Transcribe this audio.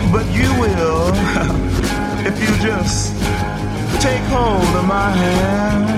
but you will if you just take hold of my hand.